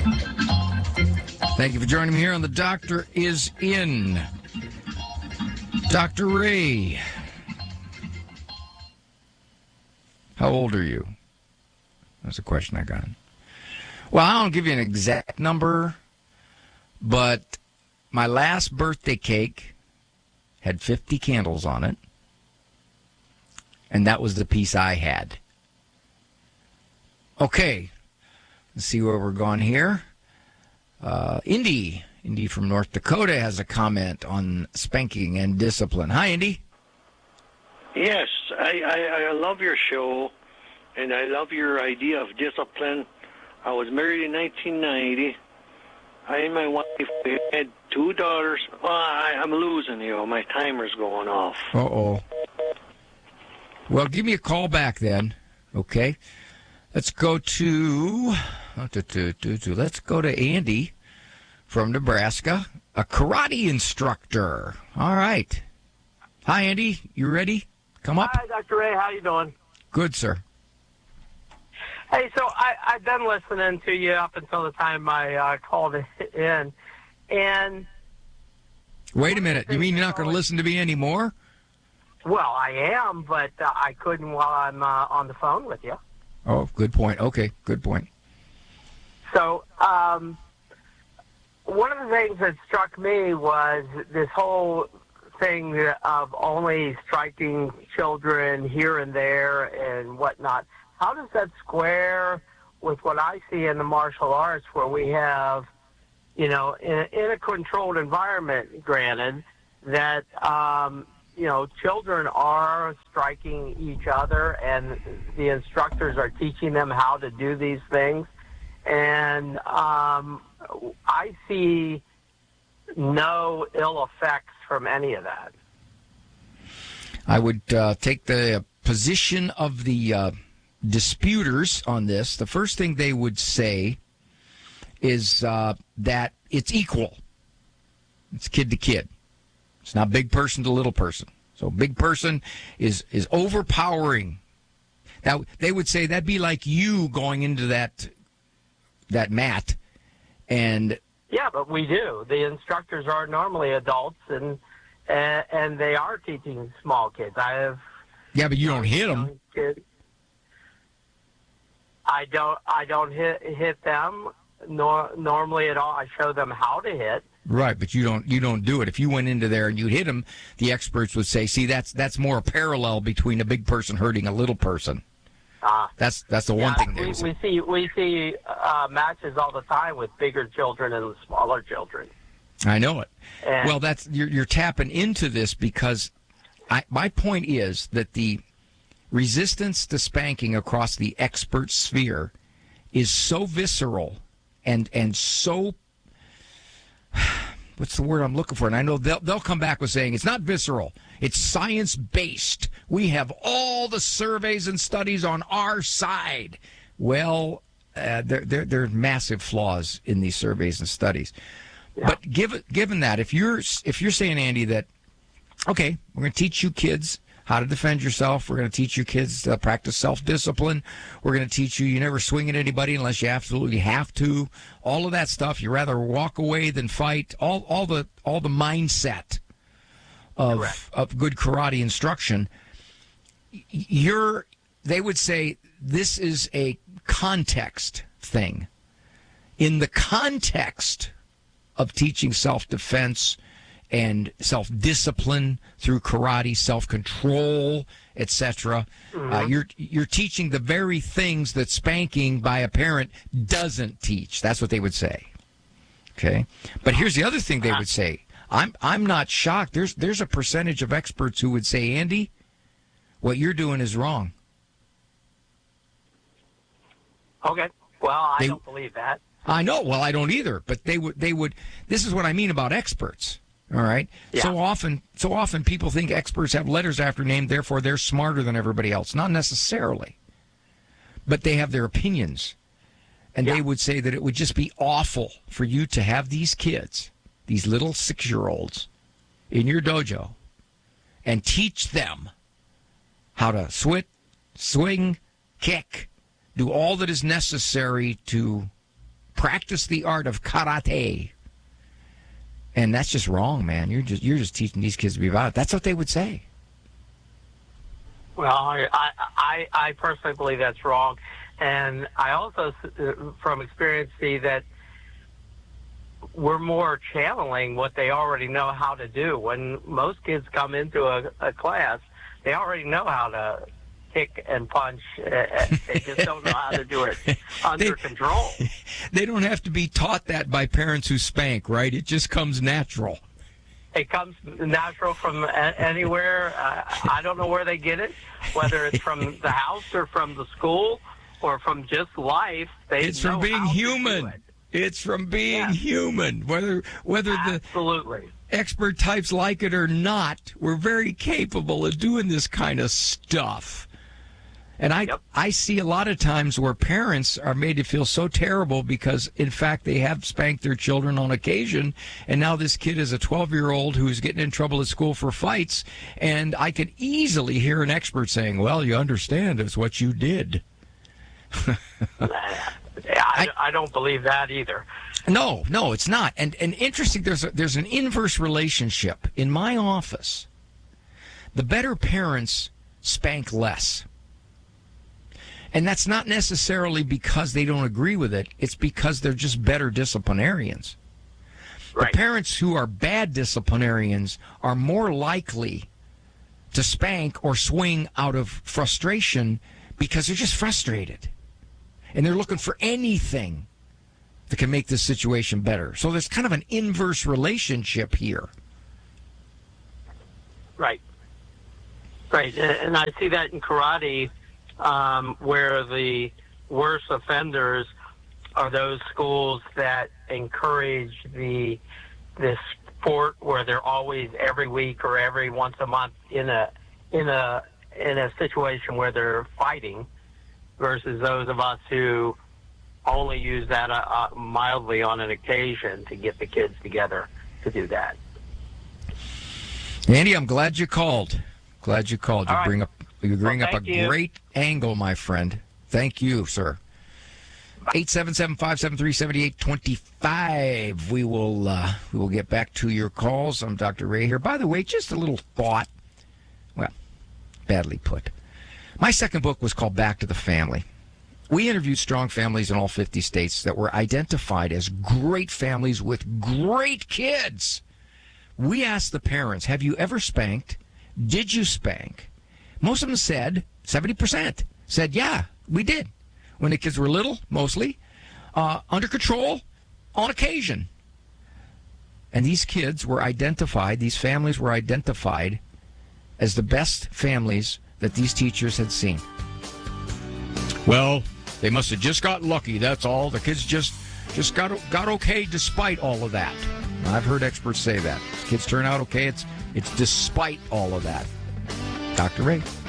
Thank you for joining me here on The Doctor Is In. Dr. Ray, how old are you? That's a question I got. Well, I don't give you an exact number, but my last birthday cake had 50 candles on it, and that was the piece I had. Okay, let's see where we're going here. Indy from North Dakota has a comment on spanking and discipline. Hi, Indy. Yes, I love your show, and I love your idea of discipline. I was married in 1990. I and my wife, we had 2 daughters. Well, I'm losing you. My timer's going off. Uh-oh. Well, give me a call back then, okay? Let's go to Andy from Nebraska, a karate instructor. All right. Hi, Andy. You ready? Come up. Hi, Dr. Ray. How you doing? Good, sir. Hey, so I've been listening to you up until the time I called in, and... Wait a minute. You mean you're not going to listen to me anymore? Well, I am, but I couldn't while I'm on the phone with you. Oh, good point. Okay, good point. So, one of the things that struck me was this whole thing of only striking children here and there and whatnot. How does that square with what I see in the martial arts, where we have, in a controlled environment, granted, that, children are striking each other and the instructors are teaching them how to do these things. And I see no ill effects from any of that. I would take the position of the disputers on this. The first thing they would say is that it's equal. It's kid to kid. It's not big person to little person. So big person is overpowering. Now, they would say that'd be like you going into that mat and... Yeah, but we do. The instructors are normally adults, and they are teaching small kids. Yeah, but you don't hit them. I don't hit them normally at all. I show them how to hit. Right, but you don't do it. If you went into there and you hit them, the experts would say, "See, that's more a parallel between a big person hurting a little person." That's the one thing they say. We see matches all the time with bigger children and smaller children. I know it. Well, that's you're tapping into this because my point is that the resistance to spanking across the expert sphere is so visceral and so, what's the word I'm looking for? And I know they'll come back with saying it's not visceral. It's science-based. We have all the surveys and studies on our side. Well, there are massive flaws in these surveys and studies. Yeah. But given that, if you're saying, Andy, that, okay, we're going to teach you kids how to defend yourself. We're going to teach you kids to practice self-discipline. We're going to teach you never swing at anybody unless you absolutely have to. All of that stuff. You rather walk away than fight. All the mindset of good karate instruction. They would say this is a context thing. In the context of teaching self-defense and self-discipline through karate, self-control, etc. You're teaching the very things that spanking by a parent doesn't teach. That's what they would say. Okay, but here's the other thing they would say. I'm not shocked. There's a percentage of experts who would say, Andy, what you're doing is wrong. Okay. Well, I don't believe that. I know. Well, I don't either. But they would. This is what I mean about experts. All right. Yeah. So often people think experts have letters after name, therefore they're smarter than everybody else. Not necessarily, but they have their opinions, and they would say that it would just be awful for you to have these kids, these little 6-year-olds, in your dojo, and teach them how to swing, kick, do all that is necessary to practice the art of karate. And that's just wrong, man. You're just teaching these kids to be violent. That's what they would say. Well, I personally believe that's wrong. And I also, from experience, see that we're more channeling what they already know how to do. When most kids come into a class, they already know how to kick and punch. They just don't know how to do it under control. They don't have to be taught that by parents who spank, right? It just comes natural. It comes natural from anywhere. I don't know where they get it, whether it's from the house or from the school or from just life. It's from being human. It's from being human. Whether Absolutely. The expert types like it or not, we're very capable of doing this kind of stuff. And I see a lot of times where parents are made to feel so terrible because, in fact, they have spanked their children on occasion, and now this kid is a 12-year-old who's getting in trouble at school for fights, and I could easily hear an expert saying, well, you understand, it's what you did. I don't believe that either. No, it's not. And interesting, there's an inverse relationship. In my office, the better parents spank less. And that's not necessarily because they don't agree with it. It's because they're just better disciplinarians. Right. The parents who are bad disciplinarians are more likely to spank or swing out of frustration because they're just frustrated. And they're looking for anything that can make this situation better. So there's kind of an inverse relationship here. Right. And I see that in karate, where the worst offenders are those schools that encourage this sport where they're always every week or every once a month in a situation where they're fighting, versus those of us who only use that mildly on an occasion to get the kids together to do that. Andy, I'm glad you called. You bring up a you. Great angle, my friend. Thank you, sir. 877-573-7825. We will get back to your calls. I'm Dr. Ray here. By the way, just a little thought. Well, badly put. My second book was called Back to the Family. We interviewed strong families in all 50 states that were identified as great families with great kids. We asked the parents, have you ever spanked? Did you spank? Most of them said, 70%, said, yeah, we did. When the kids were little, mostly, under control, on occasion. And these kids were identified, these families were identified as the best families that these teachers had seen. Well, they must have just got lucky, that's all. The kids just got okay despite all of that. I've heard experts say that. Kids turn out okay, it's despite all of that. Dr. Ray.